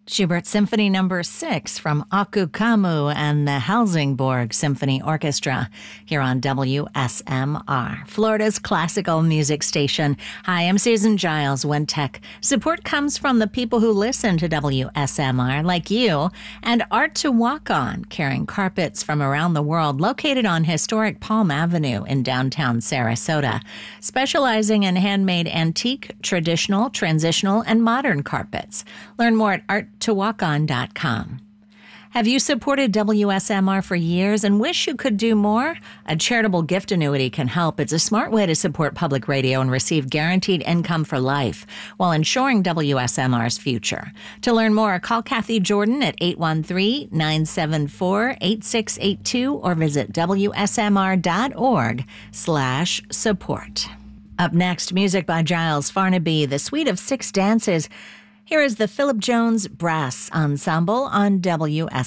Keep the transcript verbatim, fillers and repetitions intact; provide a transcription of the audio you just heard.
Schubert Symphony Number six from Aku Kamu and the Helsingborg Symphony Orchestra here on W S M R, Florida's classical music station. Hi, I'm Susan Giles, Wentech. Support comes from the people who listen to W S M R, like you, and Art to Walk On, carrying carpets from around the world, located on historic Palm Avenue in downtown Sarasota, specializing in handmade antique, traditional, transitional, and modern carpets. Learn more at art to walk on dot com. Have you supported W S M R for years and wish you could do more? A charitable gift annuity can help. It's a smart way to support public radio and receive guaranteed income for life while ensuring W S M R's future. To learn more, call Kathy Jordan at eight one three, nine seven four, eight six eight two or visit W S M R dot org slash support. Up next, music by Giles Farnaby, the Suite of Six Dances. Here is the Philip Jones Brass Ensemble on W S M R.